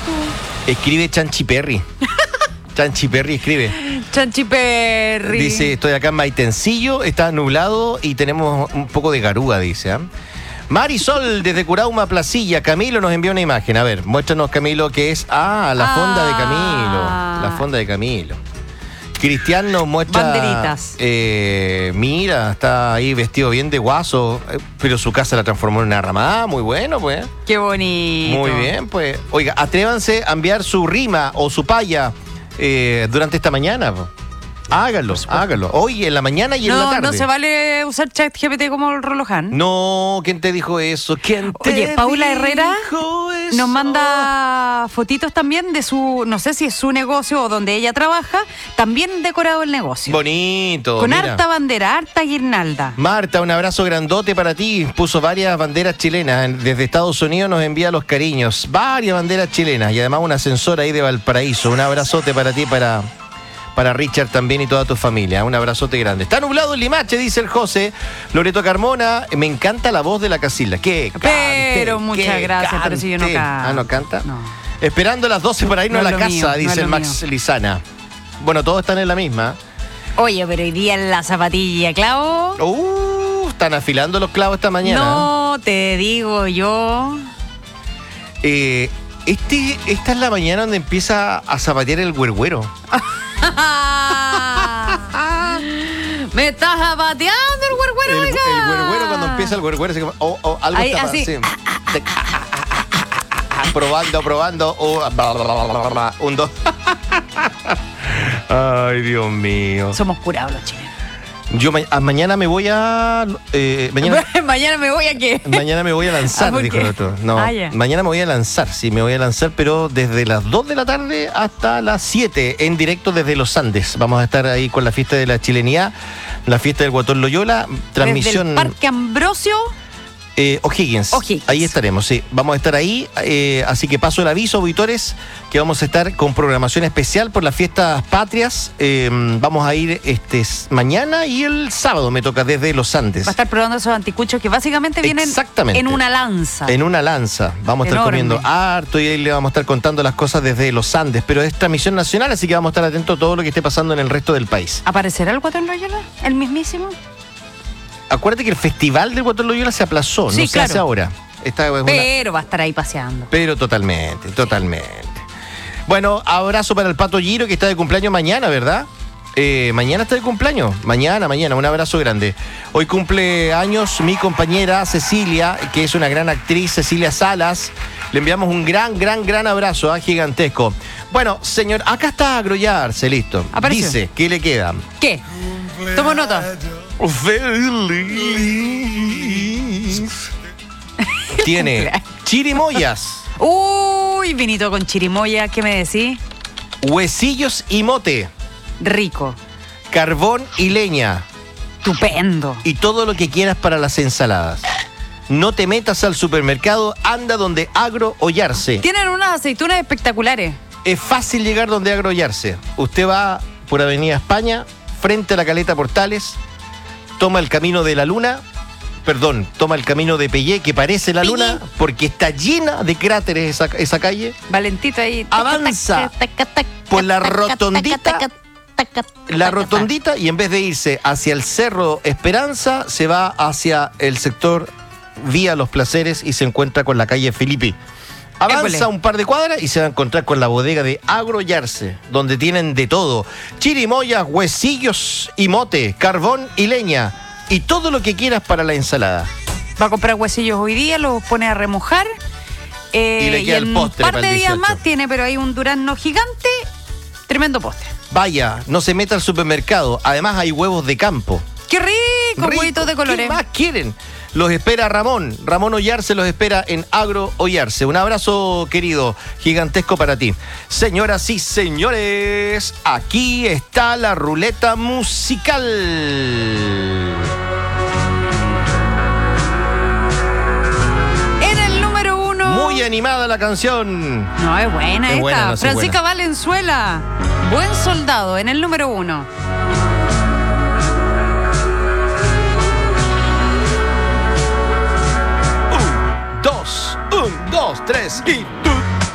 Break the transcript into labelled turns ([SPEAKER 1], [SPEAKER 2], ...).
[SPEAKER 1] tú.
[SPEAKER 2] Escribe Chanchi Perry. Chanchi Perry escribe.
[SPEAKER 1] Chanchi Perry.
[SPEAKER 2] Dice, estoy acá en Maitencillo, está nublado y tenemos un poco de garúa, dice. Marisol, desde Curauma, Placilla. Camilo nos envió una imagen. A ver, muéstranos, Camilo, qué es. La fonda de Camilo. La fonda de Camilo. Cristian nos muestra...
[SPEAKER 1] Banderitas.
[SPEAKER 2] Mira, está ahí vestido bien de guaso, pero su casa la transformó en una ramada. Muy bueno, pues.
[SPEAKER 1] Qué bonito.
[SPEAKER 2] Muy bien, pues. Oiga, atrévanse a enviar su rima o su paya durante esta mañana, pues. Háganlo. Hoy en la mañana y en la tarde.
[SPEAKER 1] No se vale usar ChatGPT como el Roloján.
[SPEAKER 2] No, ¿quién te dijo eso?
[SPEAKER 1] Oye, Paula Herrera nos manda fotitos también de su, no sé si es su negocio o donde ella trabaja, también decorado el negocio.
[SPEAKER 2] Bonito.
[SPEAKER 1] Con
[SPEAKER 2] mira.
[SPEAKER 1] harta bandera, harta guirnalda.
[SPEAKER 2] Marta, un abrazo grandote para ti. Puso varias banderas chilenas. Desde Estados Unidos nos envía los cariños. Varias banderas chilenas y además un ascensor ahí de Valparaíso. Un abrazote para ti, para Richard también y toda tu familia. Un abrazote grande. Está nublado en Limache, dice el José. Loreto Carmona, me encanta la voz de la Casilla.
[SPEAKER 1] Pero muchas gracias, pero si yo no canto.
[SPEAKER 2] ¿No canta?
[SPEAKER 1] No.
[SPEAKER 2] Esperando las 12 para irnos a la casa,
[SPEAKER 1] mío,
[SPEAKER 2] dice el Max Lizana. Bueno, todos están en la misma.
[SPEAKER 1] Oye, pero hoy día en la zapatilla, clavo.
[SPEAKER 2] Están afilando los clavos esta mañana.
[SPEAKER 1] No, te digo yo.
[SPEAKER 2] Esta es la mañana donde empieza a zapatear el güergüero.
[SPEAKER 1] Me estás zapateando el güergüero, oiga.
[SPEAKER 2] El güergüero, cuando empieza el güergüero, algo
[SPEAKER 1] ahí,
[SPEAKER 2] está
[SPEAKER 1] así.
[SPEAKER 2] probando. Un, dos. Ay, Dios mío.
[SPEAKER 1] Somos curados los chilenos.
[SPEAKER 2] Yo mañana me voy a...
[SPEAKER 1] ¿Mañana me voy a qué?
[SPEAKER 2] Mañana me voy a lanzar, dijo el otro. No, mañana me voy a lanzar, me voy a lanzar, pero desde las 2 de la tarde hasta las 7, en directo desde los Andes. Vamos a estar ahí con la fiesta de la chilenidad, la fiesta del Guatón Loyola, transmisión...
[SPEAKER 1] Desde el Parque Ambrosio...
[SPEAKER 2] O'Higgins. Ahí estaremos, sí. Vamos a estar ahí, así que paso el aviso, auditores, que vamos a estar con programación especial por las fiestas patrias. Vamos a ir mañana y el sábado me toca desde los Andes.
[SPEAKER 1] Va a estar probando esos anticuchos que básicamente vienen en una lanza.
[SPEAKER 2] En una lanza. Vamos a estar comiendo harto y ahí le vamos a estar contando las cosas desde los Andes, pero es transmisión nacional, así que vamos a estar atentos a todo lo que esté pasando en el resto del país.
[SPEAKER 1] ¿Aparecerá el Guatón Loyola? ¿El mismísimo?
[SPEAKER 2] Acuérdate que el festival del Guatón Loyola se aplazó, sí, no se hace ahora.
[SPEAKER 1] Pero va a estar ahí paseando.
[SPEAKER 2] Pero totalmente. Bueno, abrazo para el Pato Giro, que está de cumpleaños mañana, ¿verdad? Mañana está de cumpleaños. Mañana. Un abrazo grande. Hoy cumple años mi compañera Cecilia, que es una gran actriz, Cecilia Salas. Le enviamos un gran abrazo, gigantesco. Bueno, señor, acá está Agroyarse, listo.
[SPEAKER 1] Apareció.
[SPEAKER 2] Dice, ¿qué le queda?
[SPEAKER 1] ¿Qué? Tomo nota.
[SPEAKER 2] Feliz. Tiene chirimoyas.
[SPEAKER 1] Uy, vinito con chirimoya, ¿qué me decís?
[SPEAKER 2] Huesillos y mote.
[SPEAKER 1] Rico.
[SPEAKER 2] Carbón y leña.
[SPEAKER 1] Estupendo.
[SPEAKER 2] Y todo lo que quieras para las ensaladas. No te metas al supermercado, anda donde Agroyarse.
[SPEAKER 1] Tienen unas aceitunas espectaculares.
[SPEAKER 2] Es fácil llegar donde Agroyarse. Usted va por Avenida España, frente a la Caleta Portales, toma el camino de la Luna, toma el camino de Pellé, que parece la Luna, porque está llena de cráteres esa calle.
[SPEAKER 1] Valentito ahí.
[SPEAKER 2] Avanza por la rotondita, y en vez de irse hacia el Cerro Esperanza, se va hacia el sector Vía Los Placeres y se encuentra con la calle Filipe. Avanza un par de cuadras y se va a encontrar con la bodega de Agroyarse, donde tienen de todo: chirimoyas, huesillos y mote, carbón y leña, y todo lo que quieras para la ensalada.
[SPEAKER 1] Va a comprar huesillos hoy día, los pone a remojar,
[SPEAKER 2] y le queda el postre.
[SPEAKER 1] Un par de días más tiene, pero hay un durazno gigante, tremendo postre.
[SPEAKER 2] Vaya, no se meta al supermercado, además hay huevos de campo.
[SPEAKER 1] ¡Qué rico! Huevitos de colores.
[SPEAKER 2] ¿Qué más quieren? Los espera Ramón Ollarse los espera en Agroyarse. Un abrazo, querido, gigantesco para ti. Señoras y señores, aquí está la ruleta musical.
[SPEAKER 1] En el número 1.
[SPEAKER 2] Muy animada la canción.
[SPEAKER 1] No, es buena esta.
[SPEAKER 2] Buena, no,
[SPEAKER 1] Francisca Valenzuela, Buen Soldado, en el número 1.
[SPEAKER 2] 1, 2, 3 y...